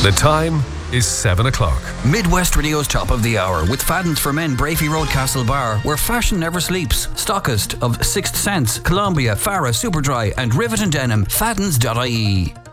The time is 7 o'clock. Midwest Radio's top of the hour with Fadden's for Men, Brafey Road, Castlebar, where fashion never sleeps. Stockist of Sixth Sense, Columbia, Farah, Superdry and Rivet and Denim. Faddens.ie.